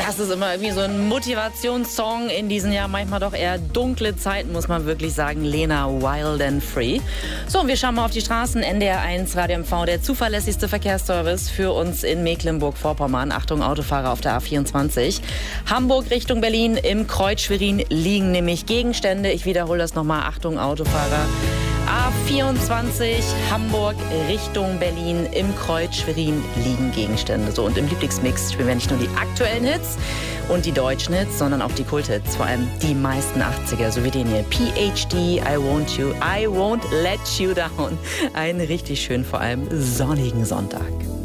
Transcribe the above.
Das ist immer irgendwie so ein Motivationssong in diesen ja manchmal doch eher dunkle Zeiten, muss man wirklich sagen. Lena, Wild and Free. So, und wir schauen mal auf die Straßen. NDR 1 Radio MV, der zuverlässigste Verkehrsservice für uns in Mecklenburg-Vorpommern. Achtung, Autofahrer auf der A24. Hamburg Richtung Berlin, im Kreuz Schwerin liegen nämlich Gegenstände. Ich wiederhole das nochmal. Achtung, Autofahrer. A24 Hamburg Richtung Berlin, im Kreuz Schwerin liegen Gegenstände. So, und im Lieblingsmix spielen wir nicht nur die aktuellen Hits und die deutschen Hits, sondern auch die Kulthits, vor allem die meisten 80er, so wie den hier. PhD, I Want You, I Won't Let You Down. Einen richtig schönen, vor allem sonnigen Sonntag.